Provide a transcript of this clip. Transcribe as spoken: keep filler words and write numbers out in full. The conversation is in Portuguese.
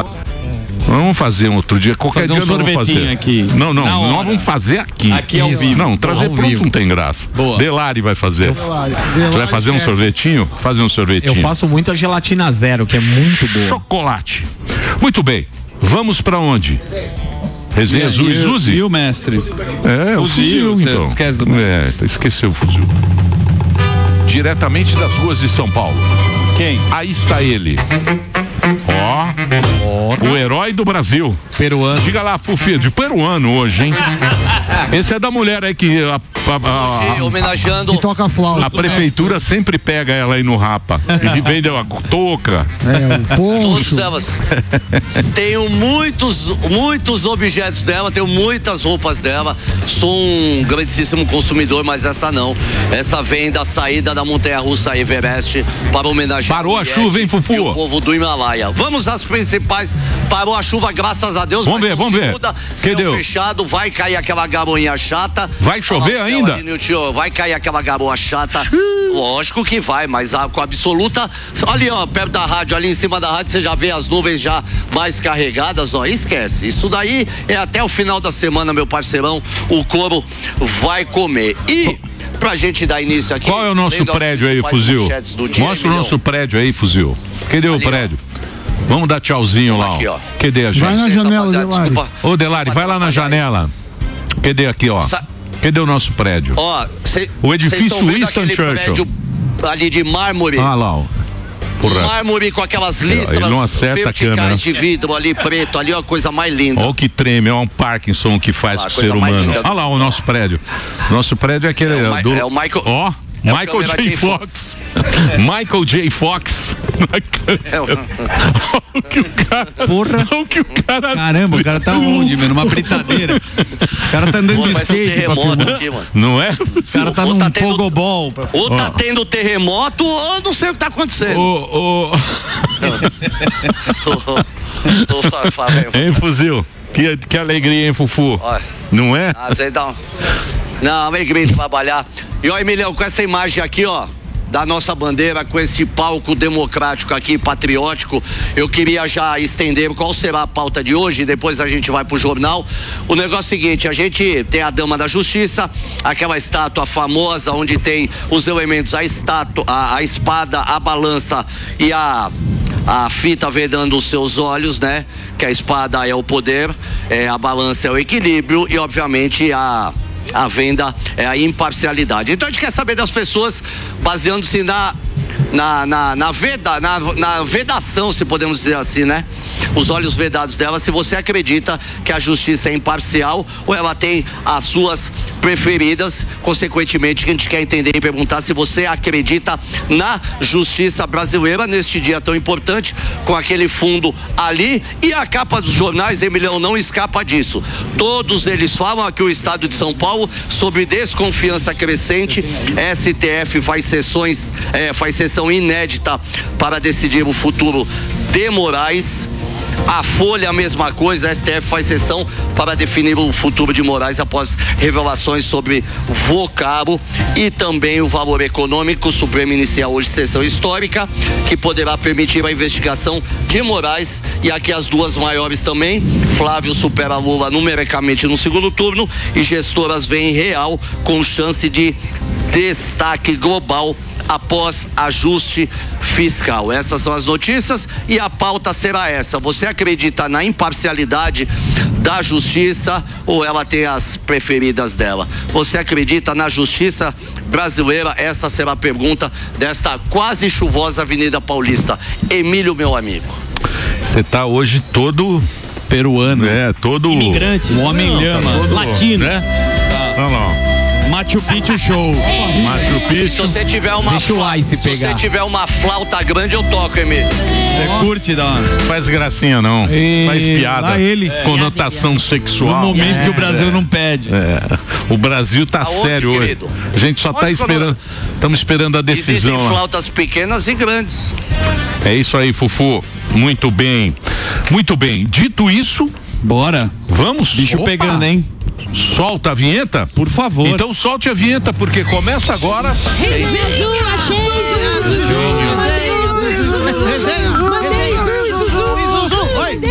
Vamos fazer um outro dia. Qualquer fazer dia um nós vamos fazer. Aqui. Não, não, nós vamos fazer aqui. Aqui ao vivo. Não, trazer ao pronto vivo. não tem graça. Boa. Delari vai fazer. Delari. Você vai fazer um sorvetinho? Fazer um sorvetinho. Eu faço muito a gelatina zero, que é muito boa. Chocolate. Muito bem. Vamos pra onde? Resenha Azul e Zuzi? E o mestre? É, o fuzil, então. Esquece do É, esqueceu o fuzil. Diretamente das ruas de São Paulo. Quem? Aí está ele. Ó, oh, o herói do Brasil. Peruano. Diga lá, Fufi, de peruano hoje, hein? Esse é da mulher aí que a, a, a, Hoje, homenageando. Que toca flauta. a prefeitura sempre pega ela aí no Rapa. E vende uma touca. É, um Todos poncho. elas. Tenho muitos, muitos objetos dela, tenho muitas roupas dela. Sou um grandíssimo consumidor, mas essa não. Essa vem da saída da montanha-russa Everest para homenagear. Parou a chuva, hein, Fufu? E o povo do Himalaia. Vamos às principais. Parou a chuva, graças a Deus. Vamos mas ver, não vamos ver. muda. Que Céu deu? fechado, vai cair aquela garoinha chata. Vai chover Olha lá o céu ainda? ali no tio, vai cair aquela garoa chata. Lógico que vai, mas a, com absoluta. Ali, ó, perto da rádio, ali em cima da rádio, você já vê as nuvens já mais carregadas, ó. Esquece. Isso daí é até o final da semana, meu parceirão. O couro vai comer. E. Pra gente dar início aqui. Qual é o nosso prédio aí, Fuzil? Dia, Mostra o nosso prédio aí, Fuzil. Cadê o ali, prédio? Vamos dar tchauzinho lá, aqui, ó. ó. Cadê a gente? Vai na janela, Delari. Ô, Delari, vai lá na janela. Cadê aqui, ó? Sa Cadê o nosso prédio? Ó, cê, o edifício Winston Churchill. Ali de mármore. Ah, lá, ó. Porra. Mármore com aquelas Ele listras não acerta a câmera. verticais de vidro ali preto, ali é a coisa mais linda. Olha o que treme, é um Parkinson que faz Ah, com o coisa ser mais humano. linda. Olha lá o nosso prédio. Nosso prédio é aquele. É o, do... é o Michael. Ó, é Michael o J. J. Fox. Michael J. Fox. É o... Olha o que o cara. Porra. Olha o que o cara. Caramba, o cara tá onde, meu? Numa britadeira. O cara tá andando Pô, de vai ser um skate pra terremoto filmar. aqui, mano. Não é? O cara tá Ou num tá tendo- pogobol. Pra... Ou tá Ó. tendo terremoto, ou eu não sei o que tá acontecendo. Ô, ô. Ô, ô, Fafá, velho. Hein, Fuzil? Que, que alegria, hein, Fufu? Olha. Não é? Ah, você dá um... Não, alegria de trabalhar. E ó, Emilhão, com essa imagem aqui, ó, da nossa bandeira, com esse palco democrático aqui, patriótico, eu queria já estender qual será a pauta de hoje, depois a gente vai pro jornal. O negócio é o seguinte, a gente tem a Dama da Justiça, aquela estátua famosa onde tem os elementos, a estátua, a, a espada, a balança e a... a fita vedando os seus olhos, né? Que a espada é o poder, é, a balança é o equilíbrio e, obviamente, a, a venda é a imparcialidade. Então a gente quer saber das pessoas, baseando-se na, na, na, na, veda, na, na vedação, se podemos dizer assim, né? Os olhos vedados dela, se você acredita que a justiça é imparcial ou ela tem as suas preferidas. Consequentemente, a gente quer entender e perguntar se você acredita na justiça brasileira neste dia tão importante, com aquele fundo ali e a capa dos jornais, Emilhão, não escapa disso. Todos eles falam aqui o estado de São Paulo sobre desconfiança crescente. S T F faz sessões, é, faz sessão inédita para decidir o futuro de Moraes. A Folha, a mesma coisa, a S T F faz sessão para definir o futuro de Moraes após revelações sobre Vocaro e também o valor econômico. O Supremo inicia hoje sessão histórica que poderá permitir a investigação de Moraes, e aqui as duas maiores também. Flávio supera Lula numericamente no segundo turno e gestoras vêm real com chance de destaque global após ajuste fiscal. Essas são as notícias e a pauta será essa. Você acredita na imparcialidade da justiça ou ela tem as preferidas dela? Você acredita na justiça brasileira? Essa será a pergunta desta quase chuvosa Avenida Paulista. Emílio, meu amigo. Você tá hoje todo peruano. É, todo imigrante, um homem lhama, tá todo, latino, né? Olha lá. Machu Picchu show. Machu Picchu. Se você tiver uma Deixa o Ice se pegar. você tiver uma flauta grande, eu toco, Emílio. Você curte, dá uma... Faz gracinha não. E... Faz piada. Lá ele. Conotação No sexual. momento que o Brasil não pede. É. O Brasil tá Aonde, sério hoje. querido? A gente só tá Onde, esperando. Estamos esperando a decisão. Existem lá. flautas pequenas e grandes. É isso aí, Fufu. Muito bem. Muito bem. Dito isso, bora. Vamos? Bicho Opa. pegando, hein? Solta a vinheta? Por favor. Então solte a vinheta, porque começa agora. Resenha Azul, achei! Resenha